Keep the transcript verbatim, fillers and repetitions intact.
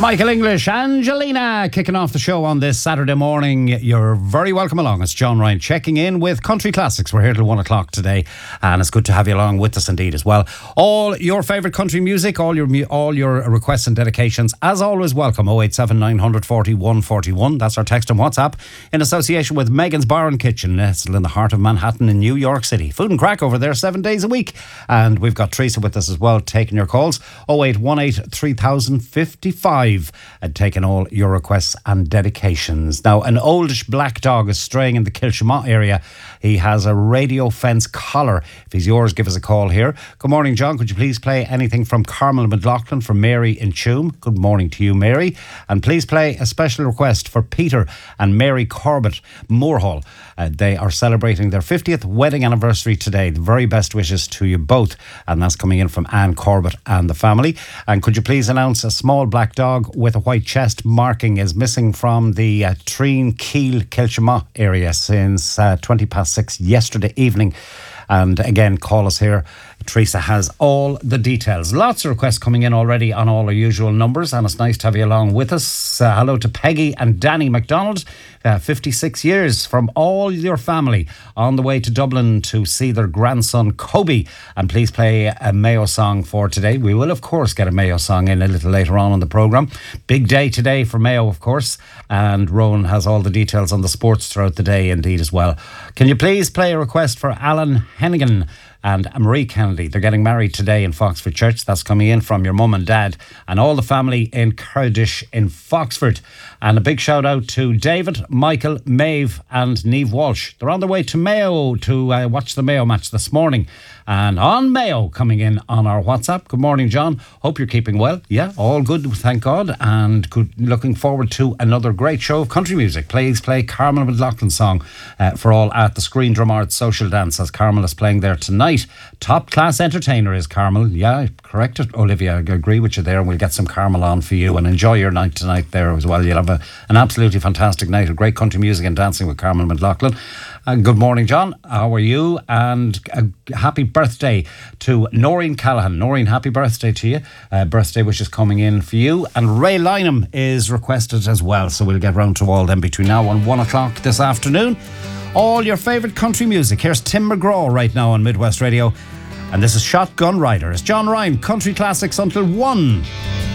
Michael English, Angelina, kicking off the show on this Saturday morning. You're very welcome along. It's John Ryan checking in with Country Classics. We're here till one o'clock today, and it's good to have you along with us indeed as well. All your favourite country music, all your all your requests and dedications, as always, welcome. oh eight seven nine four oh one four one. That's our text and WhatsApp in association with Megan's Bar and Kitchen, nestled in the heart of Manhattan in New York City. Food and crack over there seven days a week. And we've got Teresa with us as well, taking your calls. oh eight one eight three thousand fifty-five. And taking all your requests and dedications. Now, an oldish black dog is straying in the Kilshamott area. He has a radio fence collar. If he's yours, give us a call here. Good morning, John. Could you please play anything from Carmel McLaughlin for Mary in Tuam? Good morning to you, Mary. And please play a special request for Peter and Mary Corbett, Moorhall. Uh, they are celebrating their fiftieth wedding anniversary today. The very best wishes to you both. And that's coming in from Anne Corbett and the family. And could you please announce a small black dog with a white chest marking is missing from the uh, Treen Keel Kilshamott area since uh, twenty past six yesterday evening. And again, call us here. Teresa has all the details. Lots of requests coming in already on all our usual numbers, and it's nice to have you along with us. Uh, hello to Peggy and Danny McDonald, uh, fifty-six years from all your family on the way to Dublin to see their grandson Kobe. And please play a Mayo song for today. We will, of course, get a Mayo song in a little later on in the programme. Big day today for Mayo, of course, and Rowan has all the details on the sports throughout the day indeed as well. Can you please play a request for Alan Hennigan and Marie Kennedy? They're getting married today in Foxford Church. That's coming in from your mum and dad and all the family in Curdish in Foxford. And a big shout out to David, Michael, Maeve and Neve Walsh. They're on their way to Mayo to uh, watch the Mayo match this morning. And on Mayo coming in on our WhatsApp. Good morning, John. Hope you're keeping well. Yeah, all good, thank God. And good, looking forward to another great show of country music. Please play Carmel McLaughlin song uh, for all at the Screen Drum Arts Social Dance, as Carmel is playing there tonight. Top class entertainer is Carmel. Yeah, correct it, Olivia. I agree with you there. And we'll get some Carmel on for you and enjoy your night tonight there as well. You'll have a, an absolutely fantastic night of great country music and dancing with Carmel McLaughlin. And good morning, John. How are you? And a happy birthday to Noreen Callahan. Noreen, happy birthday to you. Uh, birthday wishes coming in for you. And Ray Lynham is requested as well. So we'll get round to all them between now and one o'clock this afternoon. All your favourite country music. Here's Tim McGraw right now on Midwest Radio. And this is Shotgun Rider. It's John Ryan, Country Classics until one.